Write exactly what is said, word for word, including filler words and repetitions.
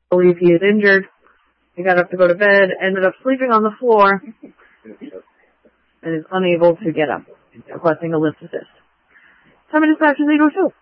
believe he is injured. He got up to go to bed, ended up sleeping on the floor, and is unable to get up, requesting a lift assist. Summit Dispatch is eight oh two.